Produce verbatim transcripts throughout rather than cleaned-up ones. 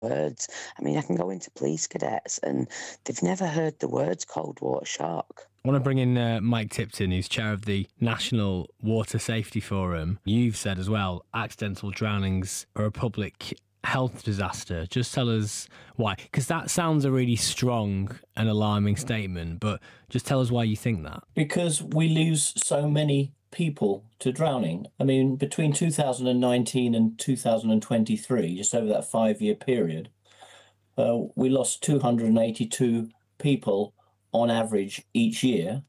words. I mean, I can go into police cadets and they've never heard the words cold water shock. I want to bring in uh, Mike Tipton, who's chair of the National Water Safety Forum. You've said as well, accidental drownings are a public health disaster. Just tell us why, because that sounds a really strong and alarming statement, but just tell us why you think that. Because we lose so many people to drowning. I mean, between two thousand nineteen and two thousand twenty-three, just over that five-year period, uh, we lost two hundred eighty-two people on average each year.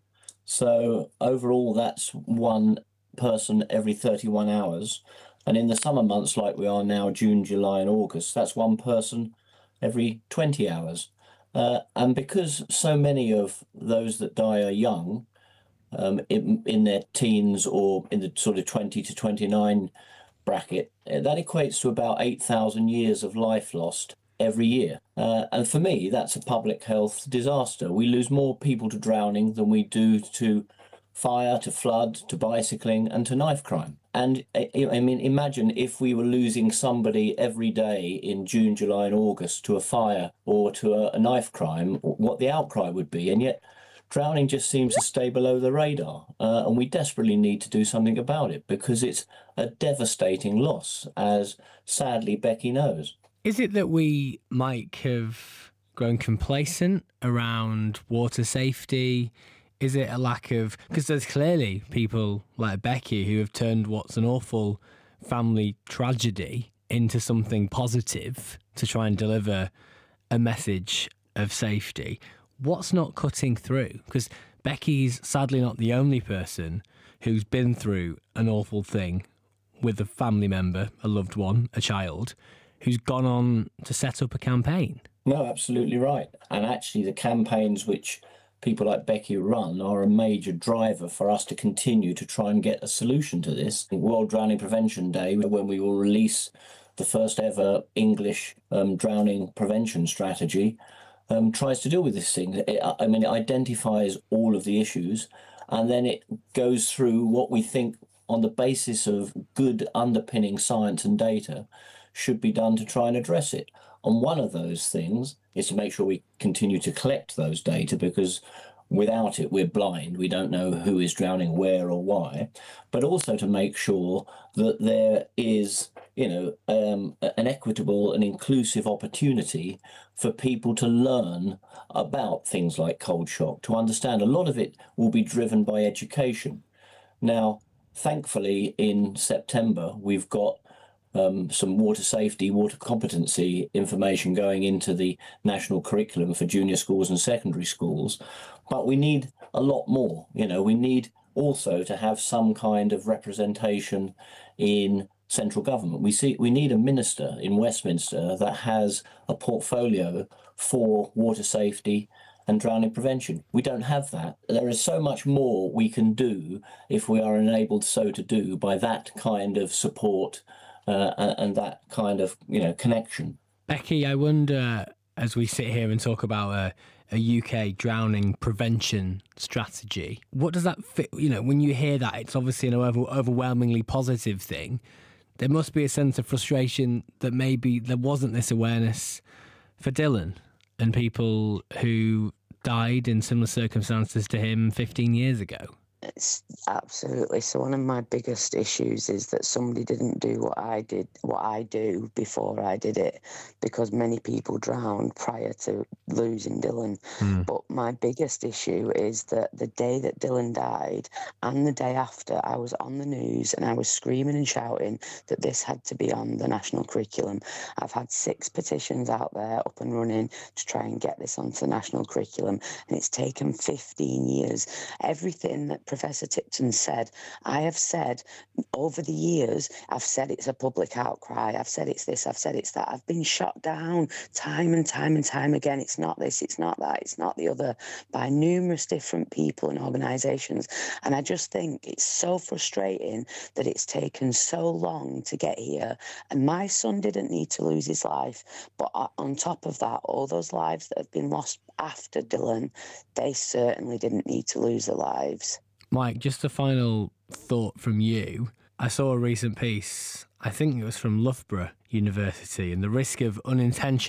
So overall, that's one person every thirty-one hours. And in the summer months, like we are now, June, July, and August, that's one person every twenty hours. Uh, and because so many of those that die are young, um, in, in their teens or in the sort of twenty to twenty-nine bracket, that equates to about eight thousand years of life lost every year. Uh, and for me, that's a public health disaster. We lose more people to drowning than we do to fire, to flood, to bicycling, and to knife crime. And I, I mean, imagine if we were losing somebody every day in June, July, and August to a fire or to a, a knife crime, what the outcry would be. And yet drowning just seems to stay below the radar. Uh, and we desperately need to do something about it because it's a devastating loss, as sadly Becky knows. Is it that we might have grown complacent around water safety? Is it a lack of... Because there's clearly people like Becky who have turned what's an awful family tragedy into something positive to try and deliver a message of safety. What's not cutting through? Because Becky's sadly not the only person who's been through an awful thing with a family member, a loved one, a child, who's gone on to set up a campaign. No, absolutely right. And actually the campaigns which people like Becky run are a major driver for us to continue to try and get a solution to this. World Drowning Prevention Day, when we will release the first ever English um, drowning prevention strategy, um, tries to deal with this thing. It, I mean, it identifies all of the issues and then it goes through what we think on the basis of good underpinning science and data should be done to try and address it. And one of those things is to make sure we continue to collect those data, because without it, we're blind. We don't know who is drowning where or why, but also to make sure that there is, you know, um, an equitable and inclusive opportunity for people to learn about things like cold shock, to understand. A lot of it will be driven by education. Now, thankfully, in September, we've got Um, some water safety, water competency information going into the national curriculum for junior schools and secondary schools. But we need a lot more. You know, we need also to have some kind of representation in central government. We see we need a minister in Westminster that has a portfolio for water safety and drowning prevention. We don't have that. There is so much more we can do if we are enabled so to do by that kind of support Uh, and that kind of, you know, connection. Becky, I wonder, as we sit here and talk about a, a U K drowning prevention strategy, what does that fit? You know, when you hear that, it's obviously an over, overwhelmingly positive thing. There must be a sense of frustration that maybe there wasn't this awareness for Dylan and people who died in similar circumstances to him fifteen years ago. It's absolutely. So one of my biggest issues is that somebody didn't do what I did, what I do before I did it, because many people drowned prior to losing Dylan. Mm. But my biggest issue is that the day that Dylan died and the day after, I was on the news and I was screaming and shouting that this had to be on the national curriculum. I've had six petitions out there up and running to try and get this onto the national curriculum, and it's taken fifteen years. Everything that Professor Tipton said, I have said over the years. I've said it's a public outcry. I've said it's this. I've said it's that. I've been shot down time and time and time again. It's not this. It's not that. It's not the other, by numerous different people and organisations. And I just think it's so frustrating that it's taken so long to get here. And my son didn't need to lose his life. But on top of that, all those lives that have been lost after Dylan, they certainly didn't need to lose their lives. Mike, just a final thought from you. I saw a recent piece, I think it was from Loughborough University, and the risk of unintentional